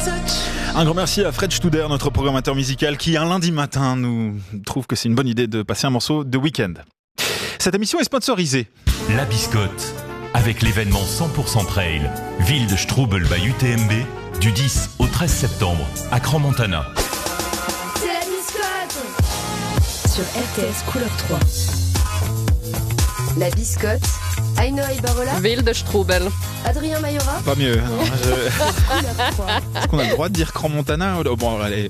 Un grand merci à Fred Studer, notre programmateur musical, qui un lundi matin nous trouve que c'est une bonne idée de passer un morceau de week-end. Cette émission est sponsorisée. La Biscotte, avec l'événement 100% Trail, ville de Strubel by UTMB, du 10 au 13 septembre, à Crans-Montana. C'est la Biscotte sur RTS Couleur 3. La Biscotte, Aino Ibarola, Ville de Strubel. Adrien Mayora. Pas mieux. Couleur 3. Est-ce qu'on a le droit de dire Crans-Montana? Bon, allez.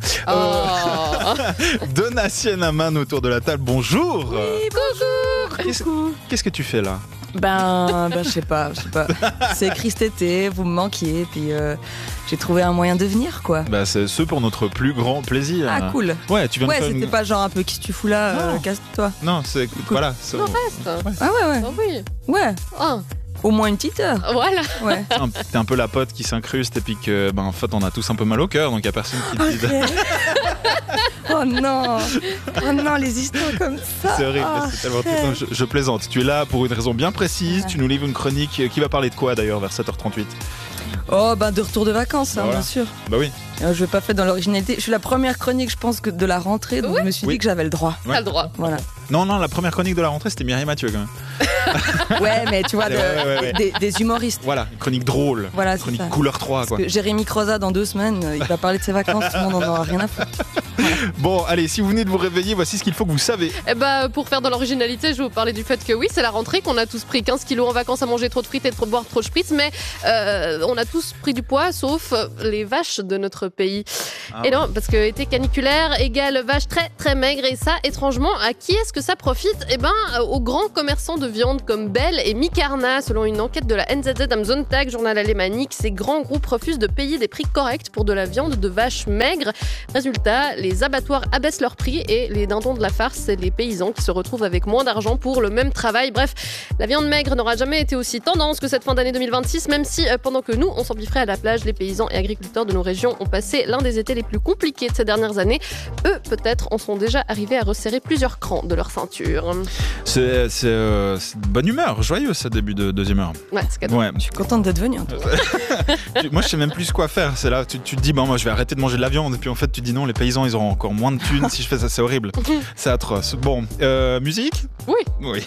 Donatien Aman autour de la table, bonjour. Oui, bonjour. Qu'est-ce que tu fais là? Je sais pas. C'est écrit cet été, vous me manquiez, puis j'ai trouvé un moyen de venir, quoi. Bah, c'est ce pour notre plus grand plaisir. Ah, cool. Ouais, tu viens de faire c'était pas genre un peu qui tu fous là, Non. casse-toi. Non, c'est voilà. Non, reste. Ah ouais. Oh oui. Ouais, Ah, au moins une petite heure. voilà. Ouais. T'es un peu la pote qui s'incruste et puis que, en fait, on a tous un peu mal au cœur, donc y a personne qui te dit. Oh non, les histoires comme ça. C'est horrible, Ah, c'est tellement triste. Non, je plaisante. Tu es là pour une raison bien précise. Tu nous livres une chronique qui va parler de quoi d'ailleurs vers 7h38? de retour de vacances, Voilà. bien sûr. Bah oui. Je vais pas faire dans l'originalité. Je suis la première chronique, je pense, que de la rentrée, donc Oui. je me suis Oui. dit que j'avais le droit. Ouais. T'as le droit. Voilà. Non, la première chronique de la rentrée, c'était Mireille Mathieu quand même. Ouais, mais tu vois, Ouais. des humoristes. Voilà, une chronique drôle. Voilà, c'est Chronique ça. couleur 3, quoi. Parce que Jérémy Croza, dans 2 semaines, il va parler de ses vacances, tout le monde n'en aura rien à foutre. Bon, allez, si vous venez de vous réveiller, voici ce qu'il faut que vous savez. Eh bah, pour faire dans l'originalité, je vais vous parler du fait que oui, c'est la rentrée, qu'on a tous pris 15 kilos en vacances à manger trop de frites et de boire trop de spritz, mais on a tous pris du poids, sauf les vaches de notre pays. Et non, parce que été caniculaire égale vache très très maigre, et ça, étrangement, à qui est-ce que ça profite? Eh ben, aux grands commerçants de viande comme Bell et Micarna. Selon une enquête de la NZZ am Sonntag, journal alémanique, ces grands groupes refusent de payer des prix corrects pour de la viande de vache maigre. Résultat, les abattoirs abaissent leurs prix et les dindons de la farce, c'est les paysans qui se retrouvent avec moins d'argent pour le même travail. Bref, la viande maigre n'aura jamais été aussi tendance que cette fin d'année 2026, même si pendant que nous, on s'empiffrait à la plage, les paysans et agriculteurs de nos régions ont passé l'un des étés les plus compliqués de ces dernières années. Eux, peut-être, en sont déjà arrivés à resserrer plusieurs crans de leur ceinture. C'est de bonne humeur, joyeux ce début de deuxième heure. Ouais, c'est cadeau. Ouais. Je suis contente d'être venue. En tout cas. Moi, je sais même plus quoi faire. C'est là, tu te dis, moi, je vais arrêter de manger de la viande. Et puis, en fait, tu dis non, les paysans, ils auront encore moins de thunes si je fais ça. C'est horrible. C'est atroce. Bon, musique? Oui. Oui.